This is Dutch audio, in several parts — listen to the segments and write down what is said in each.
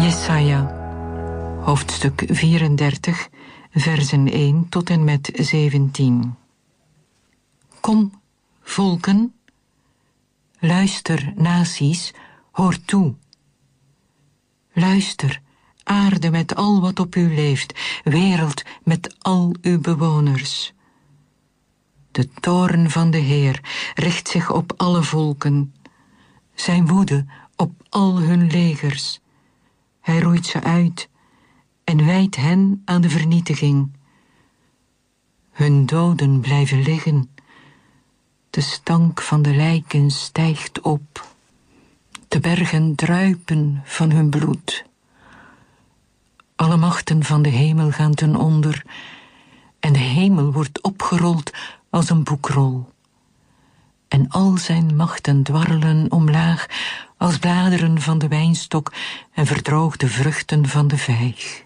Jesaja, hoofdstuk 34, versen 1 tot en met 17. Kom, volken, luister, naties, hoor toe. Luister, aarde met al wat op u leeft, wereld met al uw bewoners. De toorn van de Heer richt zich op alle volken, zijn woede op al hun legers. Hij roeit ze uit en wijdt hen aan de vernietiging. Hun doden blijven liggen. De stank van de lijken stijgt op. De bergen druipen van hun bloed. Alle machten van de hemel gaan ten onder en de hemel wordt opgerold als een boekrol. En al zijn machten dwarrelen omlaag als bladeren van de wijnstok en verdroogde vruchten van de vijg.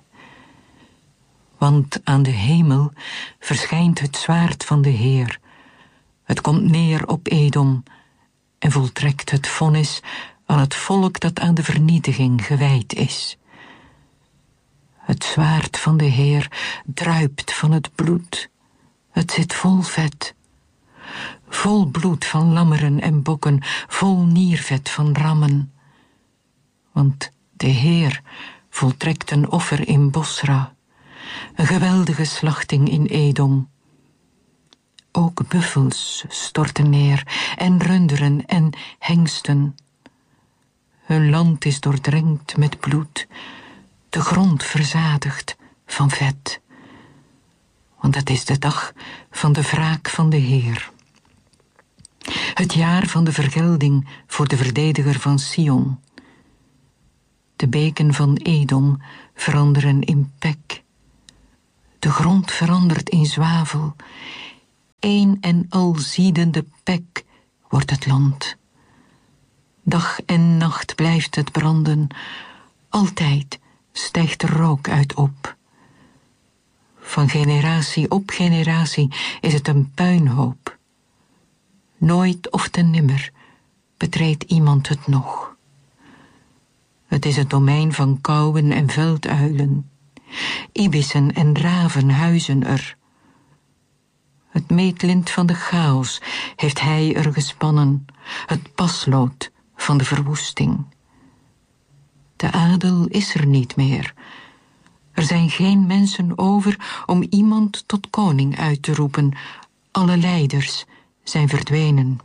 Want aan de hemel verschijnt het zwaard van de Heer. Het komt neer op Edom en voltrekt het vonnis aan het volk dat aan de vernietiging gewijd is. Het zwaard van de Heer druipt van het bloed. Het zit vol vet. Vol bloed van lammeren en bokken, vol niervet van rammen. Want de Heer voltrekt een offer in Bosra, een geweldige slachting in Edom. Ook buffels storten neer, en runderen en hengsten. Hun land is doordrenkt met bloed, de grond verzadigd van vet. Want het is de dag van de wraak van de Heer. Het jaar van de vergelding voor de verdediger van Sion. De beken van Edom veranderen in pek. De grond verandert in zwavel. Een en al ziedende pek wordt het land. Dag en nacht blijft het branden. Altijd stijgt er rook uit op. Van generatie op generatie is het een puinhoop. Nooit of te nimmer betreedt iemand het nog. Het is het domein van kauwen en velduilen. Ibissen en raven huizen er. Het meetlint van de chaos heeft hij er gespannen, het paslood van de verwoesting. De adel is er niet meer. Er zijn geen mensen over om iemand tot koning uit te roepen. Alle leiders zijn verdwenen.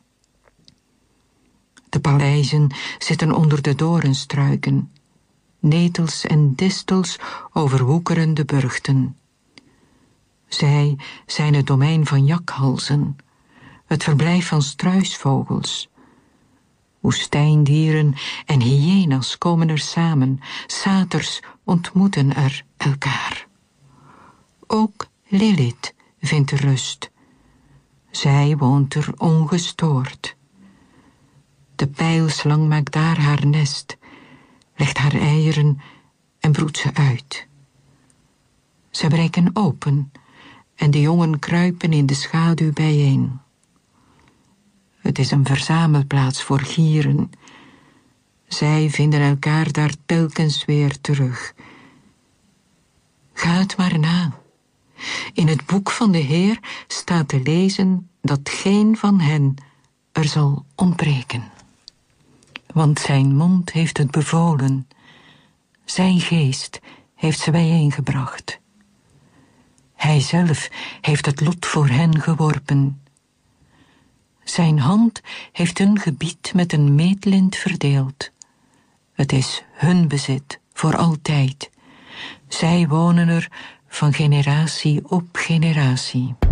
De paleizen zitten onder de doornstruiken. Netels en distels overwoekeren de burchten. Zij zijn het domein van jakhalzen, het verblijf van struisvogels. Woestijndieren en hyena's komen er samen, saters ontmoeten er elkaar. Ook Lilith vindt rust. Zij woont er ongestoord. De pijlslang maakt daar haar nest, legt haar eieren en broedt ze uit. Ze breken open en de jongen kruipen in de schaduw bijeen. Het is een verzamelplaats voor gieren. Zij vinden elkaar daar telkens weer terug. Ga het maar na. In het boek van de Heer staat te lezen dat geen van hen er zal ontbreken. Want zijn mond heeft het bevolen. Zijn geest heeft ze bijeengebracht. Hij zelf heeft het lot voor hen geworpen. Zijn hand heeft hun gebied met een meetlint verdeeld. Het is hun bezit voor altijd. Zij wonen er van generatie op generatie.